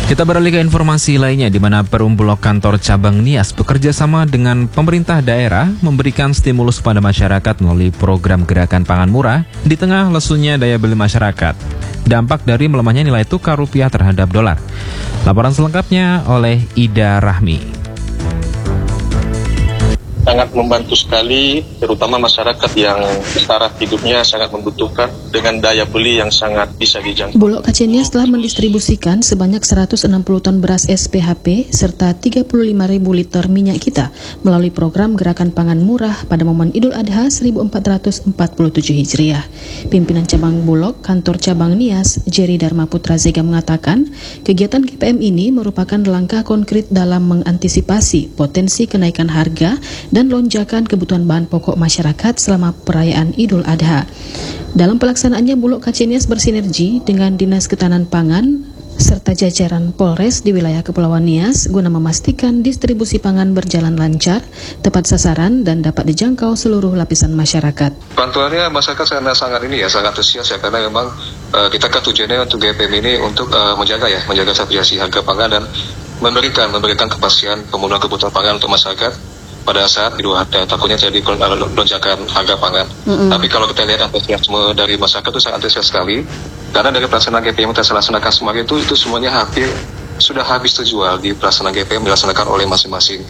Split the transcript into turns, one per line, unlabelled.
Kita beralih ke informasi lainnya di mana Perum Bulog kantor cabang Nias bekerja sama dengan pemerintah daerah memberikan stimulus pada masyarakat melalui program gerakan pangan murah di tengah lesunya daya beli masyarakat. Dampak dari melemahnya nilai tukar rupiah terhadap dolar. Laporan selengkapnya oleh Ida Rahmi.
Sangat membantu sekali, terutama masyarakat yang taraf hidupnya sangat membutuhkan dengan daya beli yang sangat bisa dijangkau.
Bulog KC Nias telah mendistribusikan sebanyak 160 ton beras SPHP serta 35.000 liter minyak kita melalui program Gerakan Pangan Murah pada momen Idul Adha 1447 Hijriah. Pimpinan cabang Bulog kantor cabang Nias, Jerry Dharma Putra Zega mengatakan, kegiatan GPM ini merupakan langkah konkret dalam mengantisipasi potensi kenaikan harga dan lonjakan kebutuhan bahan pokok masyarakat selama perayaan Idul Adha. Dalam pelaksanaannya, Bulog KC Nias bersinergi dengan Dinas Ketahanan Pangan serta jajaran Polres di wilayah Kepulauan Nias guna memastikan distribusi pangan berjalan lancar, tepat sasaran, dan dapat dijangkau seluruh lapisan masyarakat.
Bantuannya masyarakat sangat antusias ya, karena memang kita kan tujuannya untuk GPM ini untuk menjaga stabilisasi harga pangan dan memberikan kepastian pemenuhan kebutuhan pangan untuk masyarakat pada saat Idul Adha, takutnya jadi lonjakan harga pangan. Tapi kalau kita lihat antusiasme dari masyarakat itu sangat antusias sekali, karena dari pelaksanaan GPM yang kita laksanakan kemarin itu semuanya hampir sudah habis terjual di pelaksanaan GPM dilaksanakan oleh masing-masing